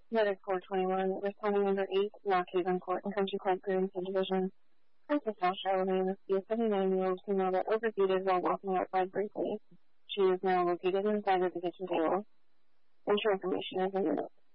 Medic 421, responding number 8, Lock Haven Court and Country Club Green Subdivision. Princess Sasha remains a 79-year-old female that overheated while walking outside briefly. She is now located inside of the kitchen table. Intro information is in the notes.